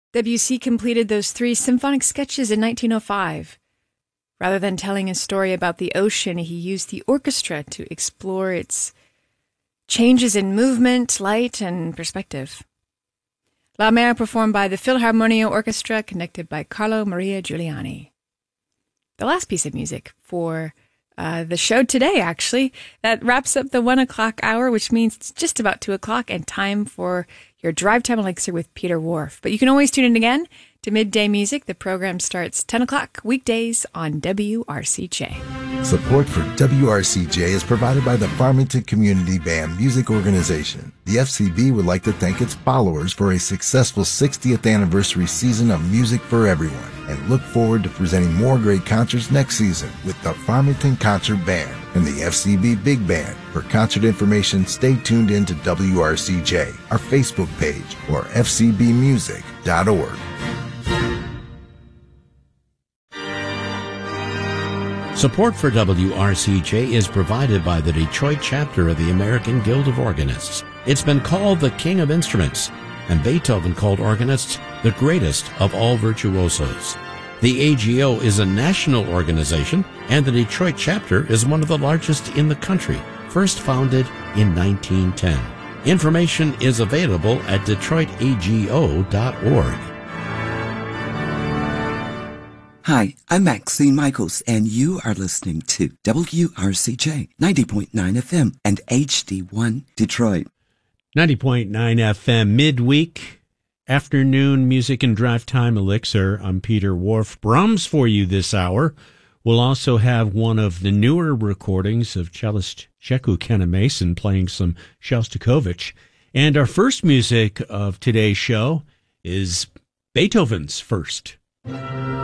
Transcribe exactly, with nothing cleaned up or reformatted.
Debussy completed those three symphonic sketches in nineteen oh five. Rather than telling a story about the ocean, he used the orchestra to explore its changes in movement, light, and perspective. La Mer performed by the Philharmonia Orchestra, conducted by Carlo Maria Giuliani. The last piece of music for uh, the show today, actually, that wraps up the one o'clock hour, which means it's just about two o'clock and time for your Drive Time Elixir with Peter Whorf. But you can always tune in again to Midday Music. The program starts ten o'clock weekdays on W R C J. Support for W R C J is provided by the Farmington Community Band Music Organization. The F C B would like to thank its followers for a successful sixtieth anniversary season of music for everyone, and look forward to presenting more great concerts next season with the Farmington Concert Band and the F C B Big Band. For concert information, stay tuned in to W R C J, our Facebook page, or f c b music dot org. Support for W R C J is provided by the Detroit chapter of the American Guild of Organists. It's been called the King of Instruments, and Beethoven called organists the greatest of all virtuosos. The A G O is a national organization, and the Detroit chapter is one of the largest in the country, first founded in nineteen ten. Information is available at detroit a g o dot org. Hi, I'm Maxine Michaels, and you are listening to W R C J ninety point nine F M and H D one Detroit. ninety point nine F M midweek, afternoon music and drive time elixir. I'm Peter Whorf. Brahms for you this hour. We'll also have one of the newer recordings of cellist Cheku Kenna-Mason playing some Shostakovich. And our first music of today's show is Beethoven's First.